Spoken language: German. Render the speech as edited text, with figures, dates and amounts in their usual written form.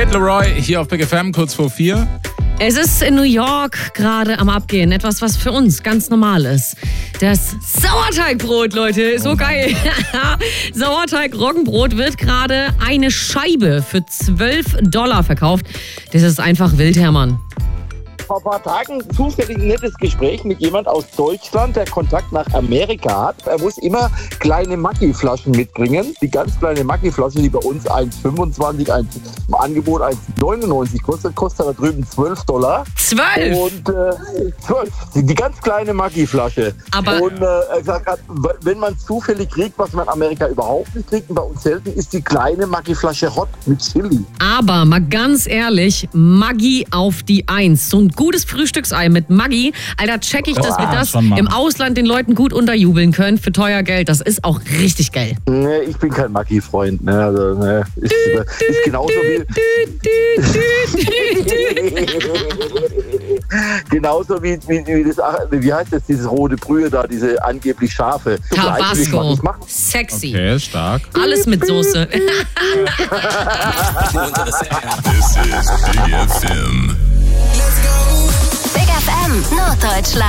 Kid Laroi hier auf Big FM, kurz vor 4. Es ist in New York gerade am Abgehen. Etwas, was für uns ganz normal ist. Das Sauerteigbrot, Leute. So geil. Sauerteig-Roggenbrot wird gerade eine Scheibe für $12 verkauft. Das ist einfach wild, Hermann. Vor ein paar Tagen zufällig ein nettes Gespräch mit jemand aus Deutschland, der Kontakt nach Amerika hat. Er muss immer kleine Maggi-Flaschen mitbringen. Die ganz kleine Maggi-Flasche, die bei uns 1,25, im Angebot 1,99 kostet da drüben $12. 12? Und 12. Die ganz kleine Maggi-Flasche. Aber und er sagt, wenn man zufällig kriegt, was man in Amerika überhaupt nicht kriegt und bei uns selten, ist die kleine Maggi-Flasche Hot mit Chili. Aber mal ganz ehrlich, Maggi auf die 1. So ein gutes Frühstücksei mit Maggi. Alter, check ich, dass wir das im Ausland den Leuten gut unterjubeln können für teuer Geld. Das ist auch richtig geil. Nee, ich bin kein Maggi-Freund. Ne? Also, ne? Ist genauso wie... genauso wie das... Wie heißt das, dieses rote Brühe da, diese angeblich scharfe? Tabasco. Sexy. Okay, stark. Alles mit Soße. This is Big FM. Big FM Norddeutschland.